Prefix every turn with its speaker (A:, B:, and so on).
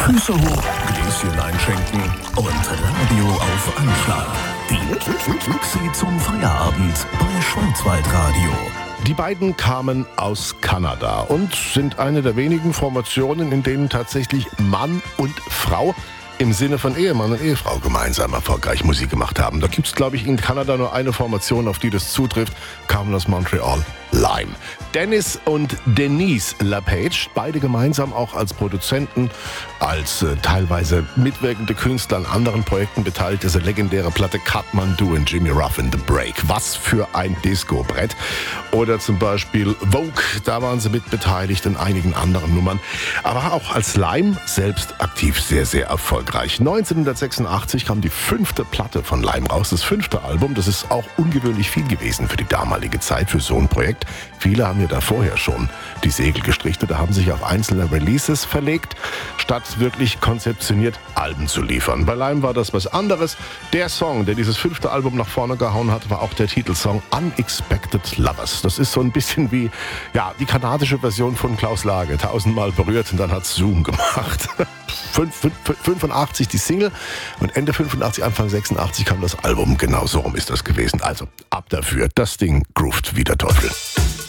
A: Füße hoch, Gläschen einschenken und Radio auf Anschlag. Die Flixi zum Feierabend bei Schwarzwaldradio.
B: Die beiden kamen aus Kanada und sind eine der wenigen Formationen, in denen tatsächlich Mann und Frau im Sinne von Ehemann und Ehefrau gemeinsam erfolgreich Musik gemacht haben. Da gibt es, glaube ich, in Kanada nur eine Formation, auf die das zutrifft, kamen aus Montreal, Lime. Dennis und Denise LaPage, beide gemeinsam auch als Produzenten, als teilweise mitwirkende Künstler an anderen Projekten beteiligt. Diese legendäre Platte Kathmandu und Jimmy Ruff in The Break. Was für ein Disco-Brett. Oder zum Beispiel Vogue, da waren sie mit beteiligt in einigen anderen Nummern. Aber auch als Lime selbst aktiv sehr, sehr erfolgreich. 1986 kam die 5. Platte von Lime raus, das 5. Album. Das ist auch ungewöhnlich viel gewesen für die damalige Zeit, für so ein Projekt. Viele haben ja da vorher schon die Segel gestrichen, da haben sich auf einzelne Releases verlegt, statt wirklich konzeptioniert Alben zu liefern. Bei Lime war das was anderes. Der Song, der dieses 5. Album nach vorne gehauen hat, war auch der Titelsong Unexpected Lovers. Das ist so ein bisschen wie die kanadische Version von Klaus Lage. 1000-mal berührt und dann hat Zoom gemacht. 85 die Single und Ende 85, Anfang 86 kam das Album. Genau so rum ist das gewesen. Also ab dafür. Das Ding groovt wie der Teufel.